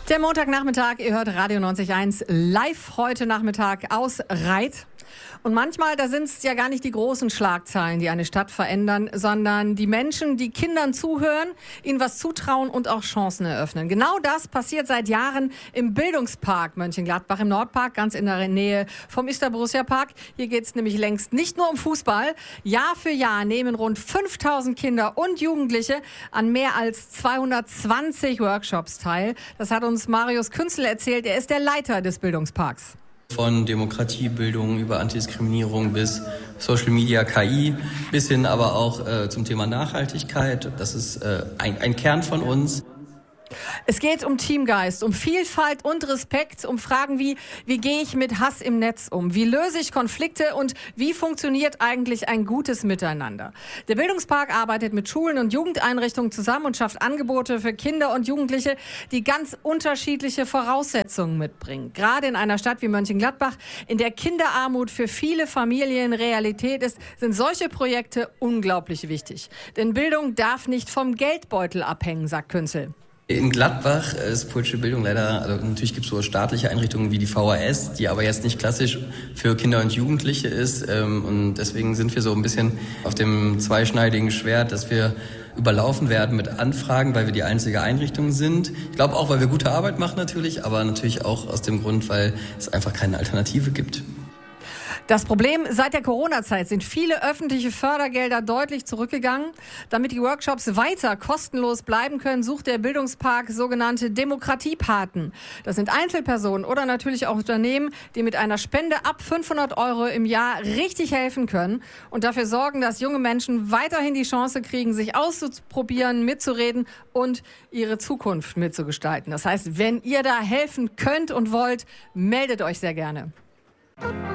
Der Montagnachmittag, ihr hört Radio 90.1 live heute Nachmittag aus Reit. Und manchmal, da sind es ja gar nicht die großen Schlagzeilen, die eine Stadt verändern, sondern die Menschen, die Kindern zuhören, ihnen was zutrauen und auch Chancen eröffnen. Genau das passiert seit Jahren im Bildungspark Mönchengladbach im Nordpark, ganz in der Nähe vom Ister-Borussia-Park. Hier geht es nämlich längst nicht nur um Fußball. Jahr für Jahr nehmen rund 5000 Kinder und Jugendliche an mehr als 220 Workshops teil. Das hat uns Marius Künzel erzählt. Er ist der Leiter des Bildungsparks. Von Demokratiebildung über Antidiskriminierung bis Social Media, KI, bis hin aber auch zum Thema Nachhaltigkeit. Das ist ein Kern von uns. Es geht um Teamgeist, um Vielfalt und Respekt, um Fragen wie gehe ich mit Hass im Netz um? Wie löse ich Konflikte und wie funktioniert eigentlich ein gutes Miteinander? Der Bildungspark arbeitet mit Schulen und Jugendeinrichtungen zusammen und schafft Angebote für Kinder und Jugendliche, die ganz unterschiedliche Voraussetzungen mitbringen. Gerade in einer Stadt wie Mönchengladbach, in der Kinderarmut für viele Familien Realität ist, sind solche Projekte unglaublich wichtig. Denn Bildung darf nicht vom Geldbeutel abhängen, sagt Künzel. In Gladbach ist politische Bildung leider, also natürlich gibt es so staatliche Einrichtungen wie die VHS, die aber jetzt nicht klassisch für Kinder und Jugendliche ist. Und deswegen sind wir so ein bisschen auf dem zweischneidigen Schwert, dass wir überlaufen werden mit Anfragen, weil wir die einzige Einrichtung sind. Ich glaube auch, weil wir gute Arbeit machen natürlich, aber natürlich auch aus dem Grund, weil es einfach keine Alternative gibt. Das Problem, seit der Corona-Zeit sind viele öffentliche Fördergelder deutlich zurückgegangen. Damit die Workshops weiter kostenlos bleiben können, sucht der Bildungspark sogenannte Demokratiepaten. Das sind Einzelpersonen oder natürlich auch Unternehmen, die mit einer Spende ab 500 € im Jahr richtig helfen können und dafür sorgen, dass junge Menschen weiterhin die Chance kriegen, sich auszuprobieren, mitzureden und ihre Zukunft mitzugestalten. Das heißt, wenn ihr da helfen könnt und wollt, meldet euch sehr gerne.